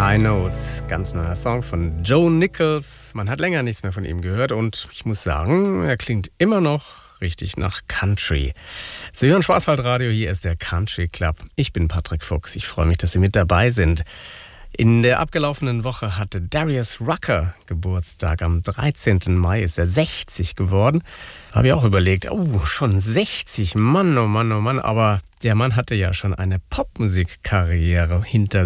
High Notes, ganz neuer Song von Joe Nichols. Man hat länger nichts mehr von ihm gehört und ich muss sagen, er klingt immer noch richtig nach Country. Sie hören Schwarzwaldradio, hier ist der Country Club. Ich bin Patrick Fuchs, ich freue mich, dass Sie mit dabei sind. In der abgelaufenen Woche hatte Darius Rucker Geburtstag. Am 13. Mai ist er 60 geworden. Habe ich auch überlegt, schon 60, Mann, oh Mann, oh Mann. Aber der Mann hatte ja schon eine Popmusikkarriere hinter